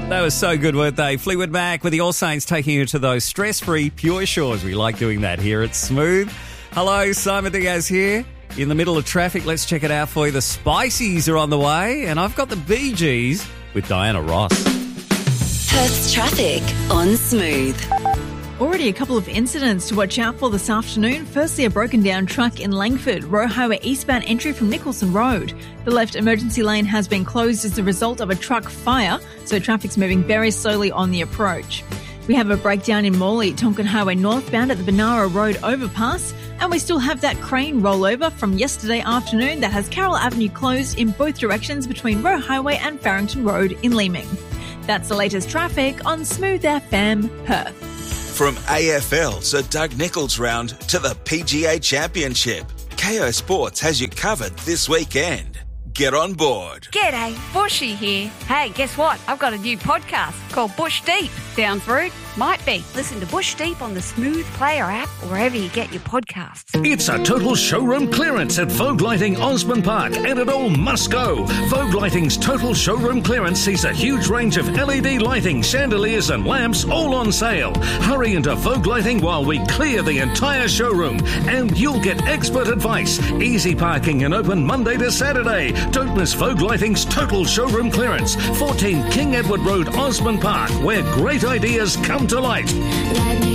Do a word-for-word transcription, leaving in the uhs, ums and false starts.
That was so good, weren't they? Fleetwood Mac with the All Saints taking you to those stress-free, pure shores. We like doing that here at Smooth. Hello, Simon Diaz here. In the middle of traffic, let's check it out for you. The Spiceys are on the way, and I've got the Bee Gees with Diana Ross. Perth's traffic on Smooth. Already a couple of incidents to watch out for this afternoon. Firstly, a broken down truck in Langford, Roe Highway eastbound entry from Nicholson Road. The left emergency lane has been closed as a result of a truck fire, so traffic's moving very slowly on the approach. We have a breakdown in Morley, Tonkin Highway northbound at the Benara Road overpass, and we still have that crane rollover from yesterday afternoon that has Carroll Avenue closed in both directions between Roe Highway and Farrington Road in Leeming. That's the latest traffic on Smooth F M Perth. From A F L Sir Doug Nicholls round to the P G A Championship, K O Sports has you covered this weekend. Get on board. G'day, Bushy here. Hey, guess what? I've got a new podcast called Bush Deep. Sounds rude? Might be. Listen to Bush Deep on the Smooth Player app or wherever you get your podcasts. It's a total showroom clearance at Vogue Lighting Osborne Park, and it all must go. Vogue Lighting's total showroom clearance sees a huge range of L E D lighting, chandeliers and lamps all on sale. Hurry into Vogue Lighting while we clear the entire showroom, and you'll get expert advice, easy parking and open Monday to Saturday. Don't miss Vogue Lighting's total showroom clearance, fourteen King Edward Road, Osborne Park, where great ideas come to light.